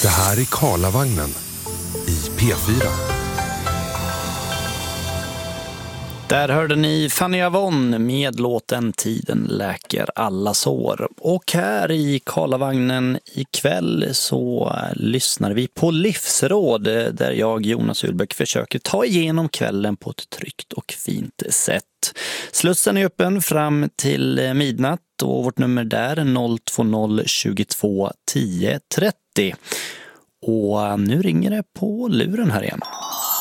Det här är Karlavagnen i P4. Där hörde ni Fanny Avon med låten Tiden läker alla sår. Och här i Karlavagnen ikväll så lyssnar vi på livsråd där jag, Jonas Ullbäck, försöker ta igenom kvällen på ett tryggt och fint sätt. Slussen är öppen fram till midnatt och vårt nummer där är 020 22 10 30. Och nu ringer det på luren här igen.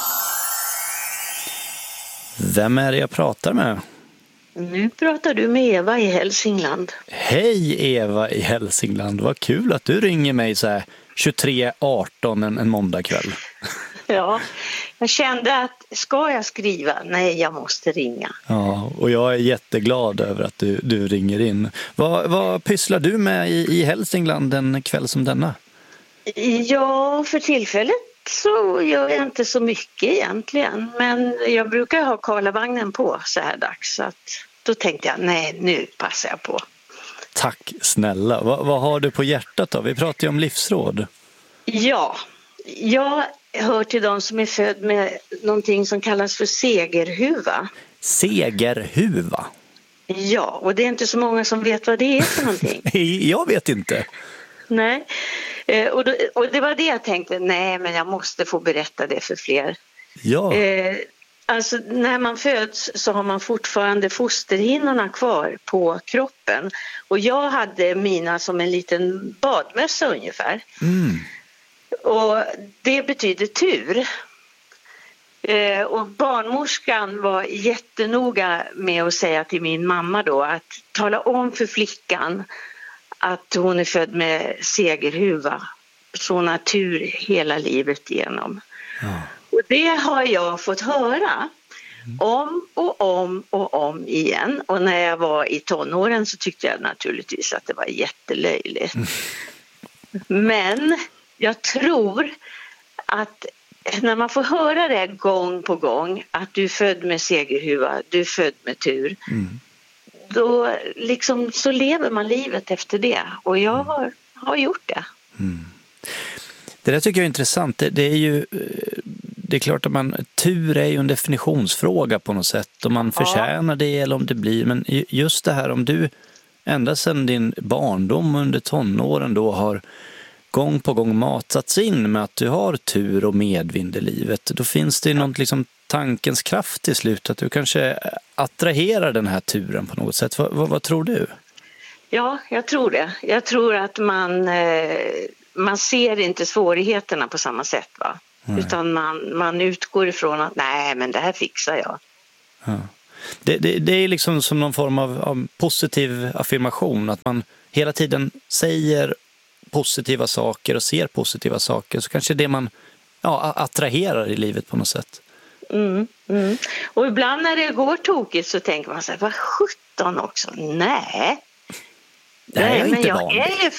Vem är det jag pratar med? Nu pratar du med Eva i Hälsingland. Hej Eva i Hälsingland, vad kul att du ringer mig så här 23:18 en måndagkväll. Ja, jag kände att ska jag skriva? Nej, jag måste ringa. Ja, och jag är jätteglad över att du ringer in. Vad pysslar du med i Hälsingland en kväll som denna? Ja, för tillfället så gör jag inte så mycket egentligen. Men jag brukar ha Karlavagnen på så här dags. Så att då tänkte jag, nej, nu passar jag på. Tack snälla. Vad har du på hjärtat då? Vi pratar ju om livsråd. Ja, jag hör till de som är född med någonting som kallas för segerhuva. Segerhuva? Ja, och det är inte så många som vet vad det är för någonting. Jag vet inte. Nej, och det var det jag tänkte, nej men jag måste få berätta det för fler. Ja. Alltså när man föds så har man fortfarande fosterhinnorna kvar på kroppen. Och jag hade mina som en liten badmössa ungefär. Mm. Och det betyder tur. Och barnmorskan var jättenoga med att säga till min mamma då att tala om för flickan att hon är född med segerhuva. Så hon har tur hela livet igenom. Ja. Och det har jag fått höra om och om och om igen. Och när jag var i tonåren så tyckte jag naturligtvis att det var jättelöjligt. Men jag tror att när man får höra det gång på gång att du är född med segerhuva, du är född med tur. Då liksom så lever man livet efter det. Och jag har gjort det. Det där tycker jag är intressant. Det är klart att tur är ju en definitionsfråga på något sätt. Om man förtjänar det eller om det blir. Men just det här om du ända sedan din barndom under tonåren då har gång på gång matats in med att du har tur och medvind i livet. Då finns det något liksom tankens kraft till slut att du kanske attraherar den här turen på något sätt. Vad tror du? Ja, jag tror det. Jag tror att man ser inte svårigheterna på samma sätt va? Utan man utgår ifrån att nej men det här fixar jag. Ja. Det är liksom som någon form av positiv affirmation att man hela tiden säger positiva saker och ser positiva saker så kanske det man attraherar i livet på något sätt. Och ibland när det går tokigt så tänker man så här, vad 17 också? Nej, men jag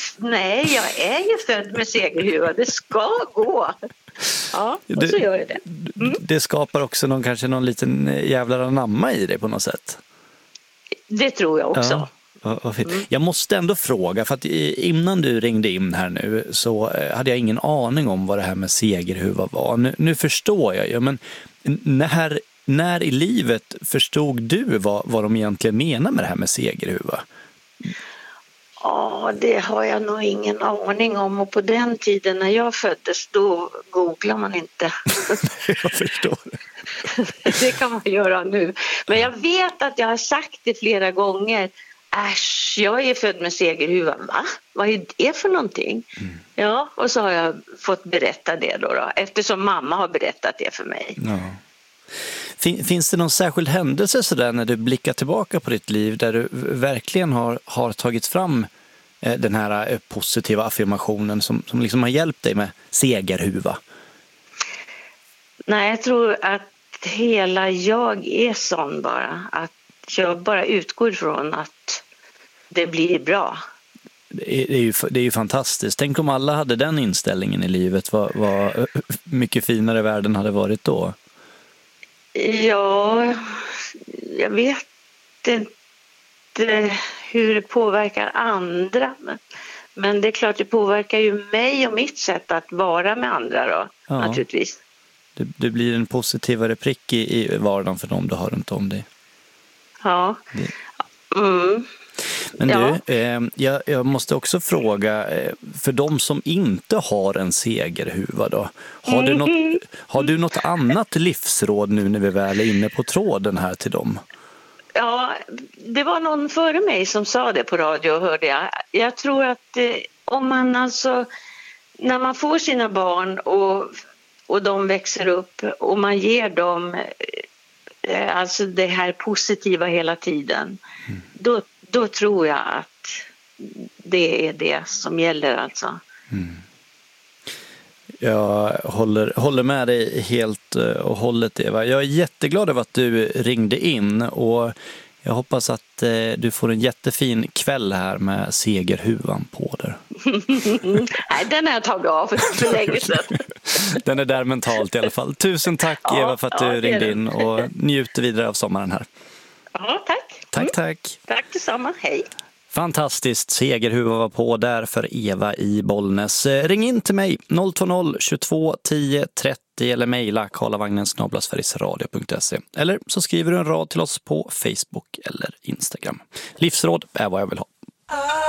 är ju född med segerhuva. Det ska gå. Ja, och så gör det. Det skapar också kanske någon liten jävlar anamma i det på något sätt. Det tror jag också. Ja. Jag måste ändå fråga, för att innan du ringde in här nu så hade jag ingen aning om vad det här med segerhuva var. Nu förstår jag ju, men när i livet förstod du vad de egentligen menar med det här med segerhuva? Ja, det har jag nog ingen aning om. Och på den tiden när jag föddes, då googlar man inte. Jag förstår det. Det kan man göra nu. Men jag vet att jag har sagt det flera gånger. Äsch, jag är född med segerhuva. Va? Vad är det för någonting? Ja, och så har jag fått berätta det då. Eftersom mamma har berättat det för mig. Ja. Finns det någon särskild händelse så där när du blickar tillbaka på ditt liv där du verkligen har tagit fram den här positiva affirmationen som liksom har hjälpt dig med segerhuva? Nej, jag tror att hela jag är sån bara. Att jag bara utgår från att det blir bra. Det är ju fantastiskt. Tänk om alla hade den inställningen i livet. Vad mycket finare världen hade varit då. Ja, jag vet inte hur det påverkar andra. Men det är klart, det påverkar ju mig och mitt sätt att vara med andra då, naturligtvis. Det blir en positivare prick i vardagen för dem du har runt om dig. Ja. Men du, jag måste också fråga, för de som inte har en segerhuva då, har du något annat livsråd nu när vi väl är inne på tråden här till dem? Ja, det var någon före mig som sa det på radio, hörde jag. Jag tror att om man alltså, när man får sina barn och de växer upp och man ger dem alltså det här positiva hela tiden, då tror jag att det är det som gäller alltså. Jag håller med dig helt och hållet, Eva. Jag är jätteglad över att du ringde in och jag hoppas att du får en jättefin kväll här med segerhuvan på där. Nej, den har jag tagit av för länge sedan. Den är där mentalt i alla fall. Tusen tack Eva för att du ringde in och njuter vidare av sommaren här. Ja, tack. Tack. Tack detsamma, hej. Fantastiskt, segerhuva var på där för Eva i Bollnäs. Ring in till mig 020 22 10 30 eller mejla karlavagnen@sverigesradio.se. Eller så skriver du en rad till oss på Facebook eller Instagram. Livsråd är vad jag vill ha.